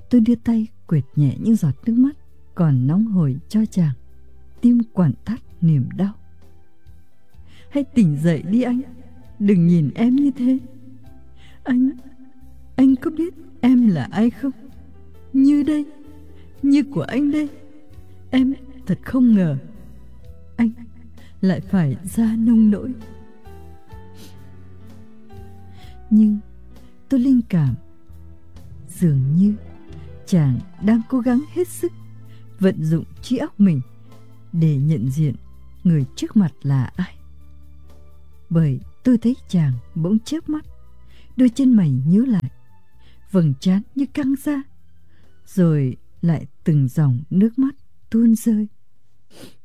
Tôi đưa tay quệt nhẹ những giọt nước mắt còn nóng hổi cho chàng. Tim quặn thắt niềm đau. Hãy tỉnh dậy đi anh, đừng nhìn em như thế. Anh có biết em là ai không? Như đây, như của anh đây. Em thật không ngờ anh lại phải ra nông nỗi. Nhưng tôi linh cảm dường như chàng đang cố gắng hết sức vận dụng trí óc mình để nhận diện người trước mặt là ai. Bởi tôi thấy chàng bỗng chớp mắt, đôi chân mày nhíu lại, vầng trán như căng ra, rồi lại từng dòng nước mắt tuôn rơi.